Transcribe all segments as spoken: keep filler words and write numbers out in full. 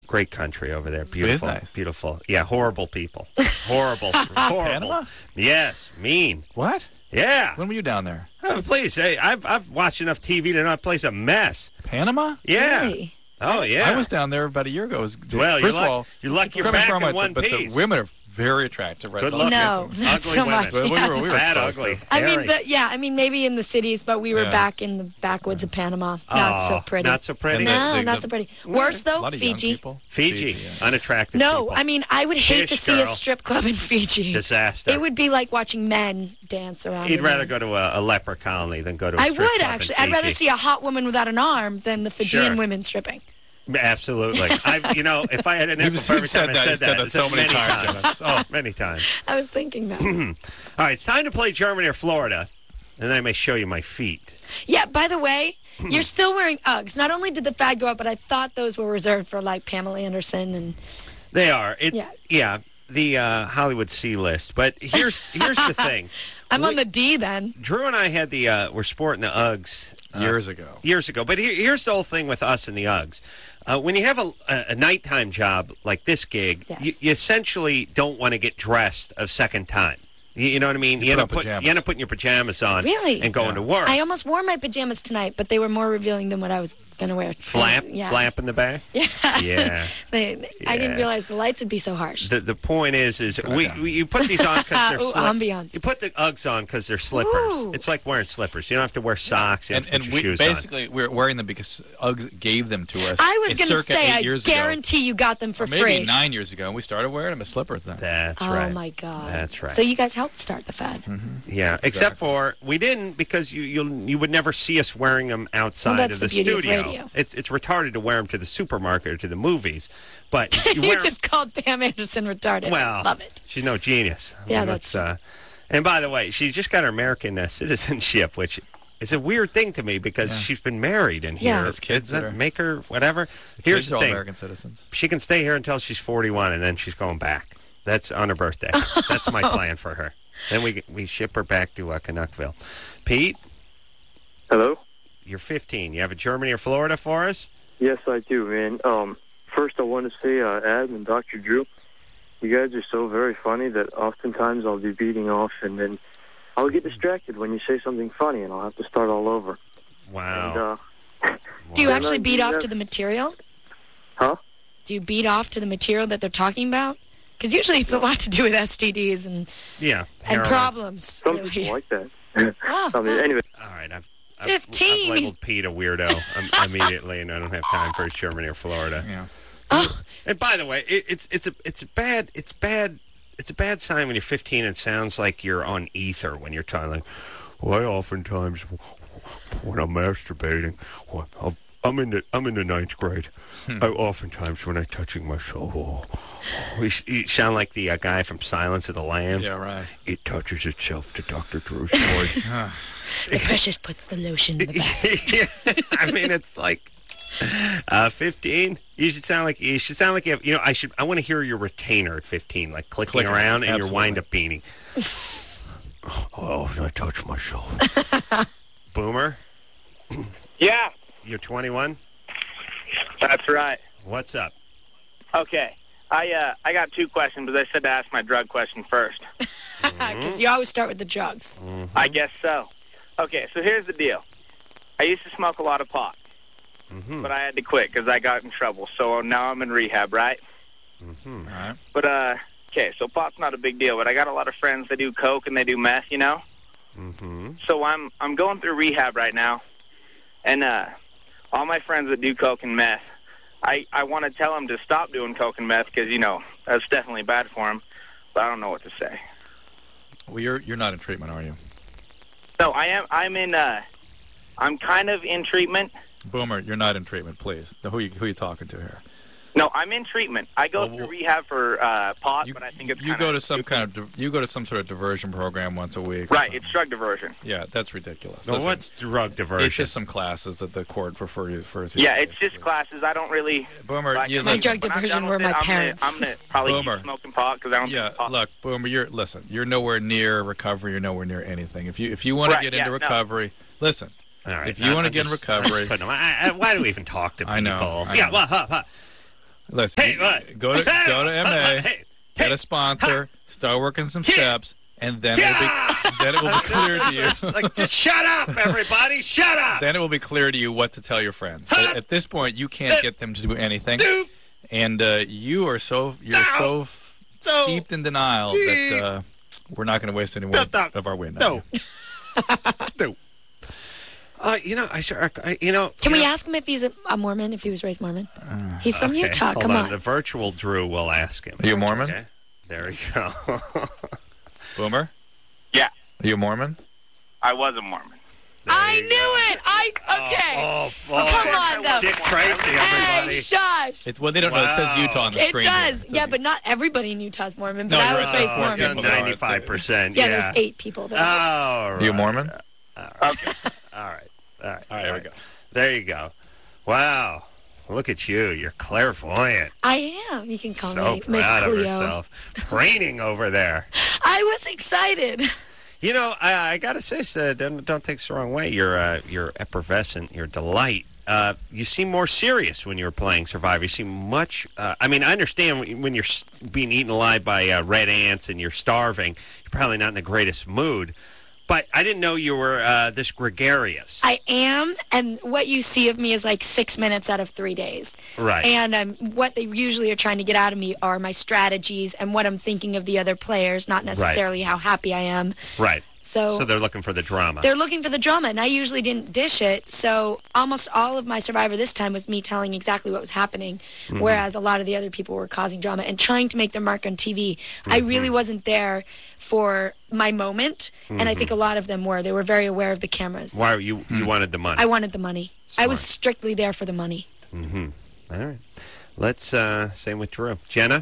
Great country over there. Beautiful. It is nice. Beautiful. Yeah, horrible people. Horrible. Horrible. Panama? Yes, mean. What? Yeah. When were you down there? Oh, please, hey, I've I've watched enough T V to know a place a mess. Panama? Yeah. Really? Oh yeah. I was down there about a year ago. It was, Well, first you're of luck- all, you're lucky you're coming back from in it, one but piece. the women are very attractive. Right? Good The- looking. No, not ugly so women. much. Well, we Yeah. were, we were Bad, exposed to ugly. it. I mean, hairy. but yeah, I mean, maybe in the cities, but we were Yeah. back in the backwoods of Panama. Not so Oh, pretty. Not so pretty. And the- No, the- not the- so pretty. Worse A though, lot of young Fiji. people. Fiji, yeah. unattractive No, people. I mean, I would hate Fish to see a girl. strip club in Fiji. Disaster. It would be like watching men dance around. You'd in rather there. go to a, a leper colony than go to a I strip would club in actually. I'd rather Fiji. see a hot woman without an arm than the Fijian Sure. women stripping. Absolutely. I, you know, if I had an You've nickel for every said time I that. said You've said that I so said many times, Dennis. Oh. many times. I was thinking that. All right, it's time to play Germany or Florida, and then I may show you my feet. Yeah, by the way, you're still wearing Uggs. Not only did the fad go up, but I thought those were reserved for, like, Pamela Anderson. and They are. It, Yeah. yeah, the uh, Hollywood C list. But here's here's the thing. I'm We- on the D then. Drew and I had the, uh, we're sporting the Uggs. uh, Years ago. Years ago. But here, here's the whole thing with us and the Uggs. Uh, when you have a, a, a nighttime job like this gig, Yes. you, you essentially don't want to get dressed a second time. You, you know what I mean? You end put up on put- pajamas. you end up putting your pajamas on Really? and going Yeah. to work. I almost wore my pajamas tonight, but they were more revealing than what I was going to wear. Flap, Yeah. flap in the back. Yeah. Yeah. They, they- I didn't Yeah. realize the lights would be so harsh. The the point is, is Try we, that. we you put these on because they're Ooh, slip- ambiance. You put the Uggs on because they're slippers. Ooh. It's like wearing slippers. You don't have to wear socks. You And, have to and put we your shoes on. basically we're wearing them because Uggs gave them to us. I was in going to circa say, eight I years guarantee you got them for ago. Maybe free. nine years ago, and we started wearing them as slippers then. That's oh, right. my God. That's right. So you guys helped start the fad. Yeah, except for we didn't because you you you would never see us wearing them outside that's of the the, beauty of studio. radio. It's it's retarded to wear them to the supermarket or to the movies, but you, You wear 'em- just called Pam Anderson retarded. well, Love it. She's no genius. I Yeah, mean, that's uh, and by the way, she just got her American uh, citizenship, which is a weird thing to me because Yeah. she's been married in Yeah. here. Has kids Does that that are- make her whatever? Here's Kids the are all thing: American citizens. she can stay here until she's forty-one, and then she's going back. That's on her birthday. That's my plan for her. Then we we ship her back to uh, Canuckville. Pete, Hello? you're fifteen. You have a Germany or Florida for us? Yes, I do, man. Um, first, I want to say, uh, Adam and Doctor Drew, you guys are so very funny that oftentimes I'll be beating off, and then I'll get distracted when you say something funny, and I'll have to start all over. Wow. And, uh, Do you Wow. actually Well, beat you off have- to the material? huh? Do you beat off to the material that they're talking about? Because usually it's a lot to do with S T Ds and, Yeah. and heroin. problems. Some really. people like that. Oh, I mean, anyway, All right. I've, I've, fifteen. I've labeled Pete a weirdo um, immediately, and I don't have time for his Germany or Florida. Yeah. oh, And by the way, it, it's it's a it's a bad it's bad it's a bad sign when you're fifteen and it sounds like you're on ether when you're talking like, well, I oftentimes when I'm masturbating, well, I'll- I'm in the I'm in the ninth grade. I oftentimes when I'm touching myself, oh, oh, you, you sound like the uh, guy from Silence of the Lambs. Yeah, right. It touches itself to Doctor Drew's voice. the precious puts the lotion in the basket. Yeah, I mean, it's like uh, fifteen. You should sound like you should sound like you have. You know, I should. I want to hear your retainer at fifteen, like clicking Clicking, around and your absolutely. wind-up beanie. Oh, I touch myself. Boomer, Yeah, you're twenty-one. that's right. What's up? Okay. I uh I got two questions, but I said to ask my drug question first. Because you always start with the drugs. I guess so. Okay, so here's the deal. I used to smoke a lot of pot, Mm-hmm. but I had to quit because I got in trouble. So now I'm in rehab, right? Mm-hmm. All right. But uh, okay, so pot's not a big deal. But I got a lot of friends that do coke and they do meth, you know. Mm-hmm. So I'm I'm going through rehab right now, and uh, all my friends that do coke and meth, I I want to tell them to stop doing coke and meth because you know that's definitely bad for them. But I don't know what to say. Well, you're you're not in treatment, are you? No, I am. I'm in. Uh, I'm kind of in treatment. Boomer, you're not in treatment, please. Who you who you talking to here? No, I'm in treatment. I go Well, through well, rehab for uh, pot, You, but I think it's you kinda go to some stupid. kind of di- you go to some sort of diversion program once a week. or Right. something. It's drug diversion. Yeah, that's ridiculous. So Listen, what's drug diversion? it's just some classes that the court refer you for. Yeah, it's just classes. I don't really. Boomer, like you it. My listen. drug When I'm diversion done were with my it, I'm parents. Gonna, I'm gonna probably Boomer. keep smoking pot because I don't. Yeah, think pot. look, Boomer, you're listen. You're nowhere near recovery. You're nowhere near anything. If you if you want Right, to get yeah, into no. recovery, listen. All right. If you I- wanna I'm get in just- recovery- I'm just putting them- I- I- why do we even talk to people? I know, I yeah. know. Well, huh, huh. Listen, Hey, you- what? go to Hey, go to M A, hey, get hey, a sponsor, start working some Yeah. steps, and then it'll be then it will be clear to It's you. like, just shut up, everybody. Shut up. Then it will be clear to you what to tell your friends. But at this point, you can't get them to do anything, and uh, you are so you're so f- No. steeped in denial that uh, we're not going to waste any more No. of our wind. on No. you. No. Uh, you know, I sure, I, you know. Can you we know, ask him if he's a, a Mormon, if he was raised Mormon? He's from okay, Utah. hold Come on. on. The virtual Drew will ask him. Are you a Mormon? Okay. There you go. Boomer? Yeah, Are you a Mormon? I was a Mormon. I you knew go. it. I okay. Oh, oh, Come on, though. Dick Tracy, everybody. Hey, shush. It's well, they don't know. It says Wow. Utah on the It screen. does. here. Yeah, but not everybody in Utah's Mormon. But No, I you're was right. raised Oh, Mormon. yeah, Yeah, ninety-five percent. Yeah, Yeah, there's eight people there. All right. You a Mormon? Okay. All right. All right. All right, there we go. There you go. Wow. Look at you. You're clairvoyant. I am. You can call So me Miss proud of Cleo. herself. Training over there. I was excited. You know, I, I got to say, so don't, don't take this the wrong way. You're, uh, you're effervescent. You're delight. Uh, you seem more serious when you're playing Survivor. You seem much. Uh, I mean, I understand when when you're s- being eaten alive by uh, red ants and you're starving. You're probably not in the greatest mood. But I didn't know you were uh, this gregarious. I am, and what you see of me is like six minutes out of three days. Right. And um, what they usually are trying to get out of me are my strategies and what I'm thinking of the other players, not necessarily how happy I am. Right. So, So they're looking for the drama. they're looking for the drama, and I usually didn't dish it. So almost all of my Survivor this time was me telling exactly what was happening, Mm-hmm. whereas a lot of the other people were causing drama and trying to make their mark on T V. I Mm-hmm. really wasn't there for my moment, and I think a lot of them were. They were very aware of the cameras. Why you you wanted the money? I wanted the money. I was Smart. strictly there for the money. Mm-hmm. All right. Let's uh, same with Drew. Jenna,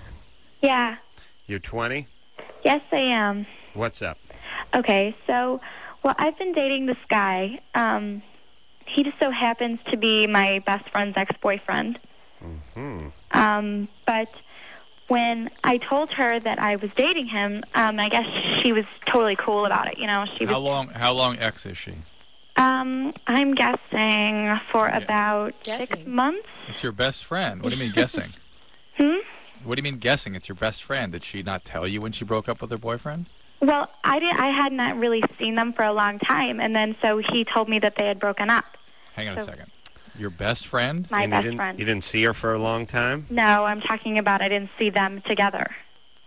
Yeah. you're twenty. Yes, I am. What's up? Okay, so, well, I've been dating this guy. Um, he just so happens to be my best friend's ex-boyfriend. Hmm. Um, but when I told her that I was dating him, um, I guess she was totally cool about it. You know, she How was. long? How long ex is she? Um, I'm guessing for about six Guessing. months. It's your best friend. What do you mean guessing? Hmm. What do you mean guessing? It's your best friend. Did she not tell you when she broke up with her boyfriend? Well, I did. I had not really seen them for a long time, and then so he told me that they had broken up. Hang on a So- second. Your best friend? My and you best didn't, friend. You didn't see her for a long time? No, I'm talking about I didn't see them together.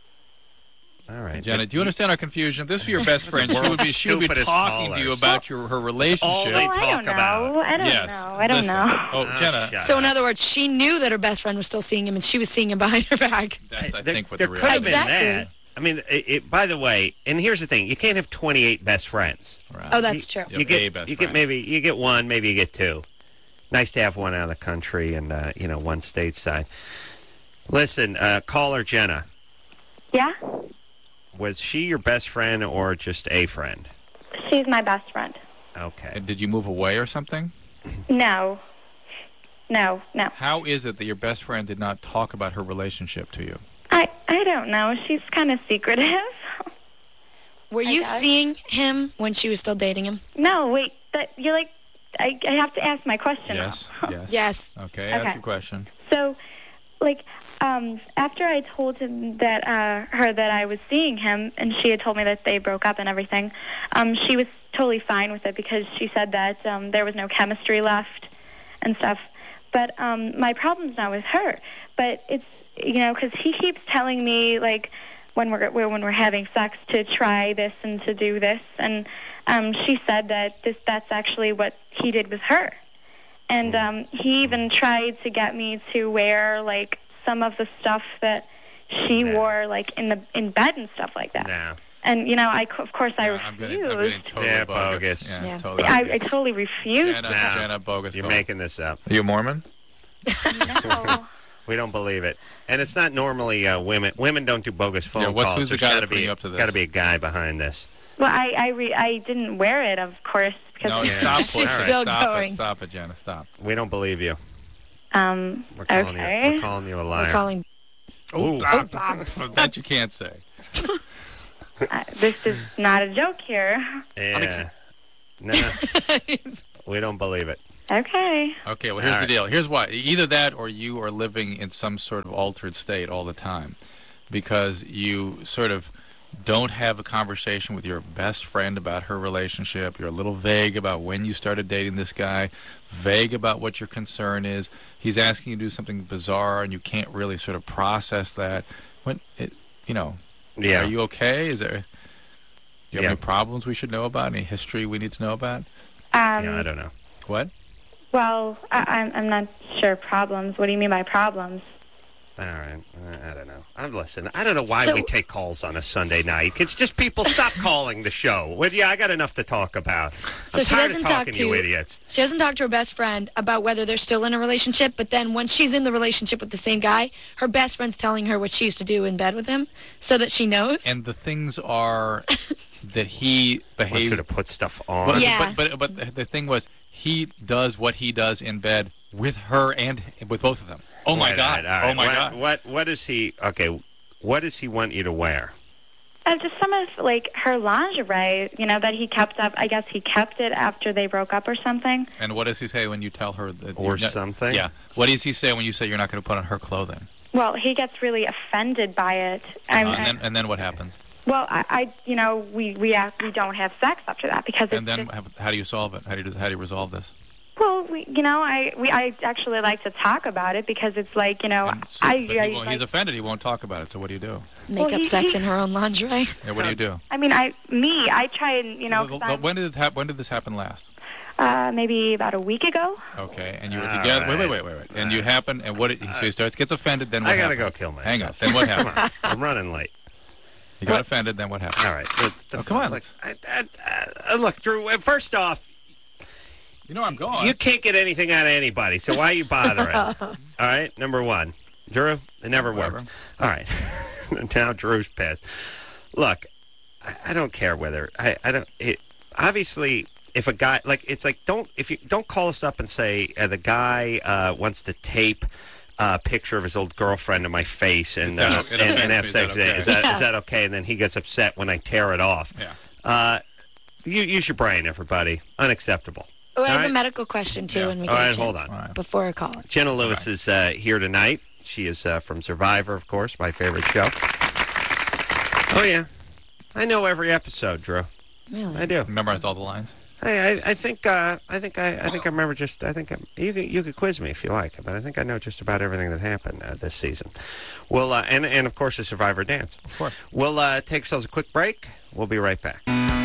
All right. Jenna, do you understand our confusion? If this were your best friend, she would be she would be Stupidest talking to you callers. about your her all relationship. they oh, I talk don't know. about. I don't yes. know. I don't Listen. know. Oh, Ah, Jenna, shut So up. in other words, she knew that her best friend was still seeing him, and she was seeing him behind her back. that's I There- think what there the could real have been Exactly. that. I mean, it, it, by the way, and here's the thing: you can't have twenty-eight best friends. Right. Oh, that's true. You You have a get, best you friend. get maybe you get one, maybe you get two. Nice to have one out of the country and uh, you know one stateside. Listen, uh, caller Jenna, Yeah, was she your best friend or just a friend? she's my best friend. Okay. And did you move away or something? No, no, no. How is it that your best friend did not talk about her relationship to you? I I don't know. She's kind of secretive. Were I you guess. seeing him when she was still dating him? No, wait. That you're like. I, I have to ask my question. now. Yes. Yes. Yes. Okay. Ask Okay. your question. So, like, um, after I told him that uh, her that I was seeing him, and she had told me that they broke up and everything, um, she was totally fine with it because she said that um, there was no chemistry left and stuff. But um, my problem's not with her. But it's you know because he keeps telling me like when we're when we're having sex to try this and to do this, and um, she said that this that's actually what he did with her. And um, he even tried to get me to wear like some of the stuff that she No. wore, like in the in bed and stuff like that. No. And you know, I c- of course I Yeah, I'm getting, I'm getting refused. totally Yeah, bogus. bogus. Yeah, Yeah. totally I, bogus. I totally refused. Jenna, No. Jenna, bogus. You're bogus. making this up. Are you a Mormon? No. We don't believe it, and it's not normally uh, women. Women don't do bogus phone Yeah, what's- calls. who's the There's guy gotta that put be, you up to this? Got to be a guy behind this. Well, I I, re- I didn't wear it, of course, because No, Yeah. stop. She's All right, still stop going. It, stop it, Jenna. Stop. We don't believe you. um. We're calling you. Okay. We're calling you a liar. We're calling. Oh, that you can't say. Uh, this is not a joke here. Yeah. No, we don't believe it. Okay. Okay, well, here's All the right. deal. Here's why. Either that or you are living in some sort of altered state all the time because you sort of don't have a conversation with your best friend about her relationship. You're a little vague about when you started dating this guy, vague about what your concern is. He's asking you to do something bizarre, and you can't really sort of process that. When it, you know, Yeah. are you okay? Is there... Do you have Yeah. any problems we should know about? Any history we need to know about? Um, Yeah, I don't know. What? Well, I, I'm, I'm not sure problems. What do you mean by problems? All right. Uh, I don't know. I'm listening. I don't know why So- we take calls on a Sunday night. It's just people stop calling the show. Well, yeah, I got enough to talk about. So I'm she tired doesn't of talk talking to you idiots. She doesn't talk to her best friend about whether they're still in a relationship, but then once she's in the relationship with the same guy, her best friend's telling her what she used to do in bed with him so that she knows. And the things are that he Wants behaves... her to put stuff on. But, Yeah. but, but, but the thing was, he does what he does in bed with her and with both of them. Oh, my Right, God. all right, all right. Oh, my what, God. What, what does he... Okay, what does he want you to wear? Uh, just some of, like, her lingerie, you know, that he kept up. I guess he kept it after they broke up or something. And what does he say when you tell her that... Or you're not- something? Yeah. What does he say when you say you're not going to put on her clothing? Well, he gets really offended by it. I'm, Uh, and, then, and then what happens? well, I, I, you know, we we act, we don't have sex after that because it's And then just, how, how do you solve it? How do you, how do you resolve this? well, we, you know, I we I actually like to talk about it because it's like, you know, And so- I, but he I won't- like, he's offended. He won't talk about it. So what do you do? Make Well, up he- sex he- in her own lingerie. Yeah, what do you do? I mean, I me, I try and you know, Well, 'cause I'm, when did it hap- when did this happen last? uh, maybe about a week ago. Okay, and you were All together. Wait, wait, right. wait, wait, wait. And you happen, and what? It, so he starts gets offended. Then what I gotta happened? go kill myself. Hang on. Then what Come happened? on. I'm running late. He got offended. Then what happened? All right. The- the- Oh, come on, Look, let's- I, I, I, look, Drew, uh, first off, You know I'm gone. you can't get anything out of anybody, so why are you bothering? All right, number one. Drew, it never Whatever. worked. All right. Now Drew's pissed. Look, I, I don't care whether I, I don't it, obviously if a guy like it's like don't if you don't call us up and say uh, the guy uh, wants to tape a picture of his old girlfriend to my face and that uh, o- it and, offends and me. have Is sex. that okay? Is that, Yeah. is that okay? And then he gets upset when I tear it off. Yeah. Uh, you use your brain, everybody. Unacceptable. Oh, I have All right. a medical question, too, Yeah. when we All get a right, chance. hold on. All right. Before I call. Jenna Lewis is uh, here tonight. She is uh, from Survivor, of course, my favorite show. Oh, yeah. I know every episode, Drew. Really? I do. Memorize all the lines. I, I, I think uh, I think I, I think I remember just I think I'm, you could you could quiz me if you like, but I think I know just about everything that happened uh, this season. We'll uh, and and of course the Survivor dance. Of course. We'll uh, take ourselves a quick break. We'll be right back.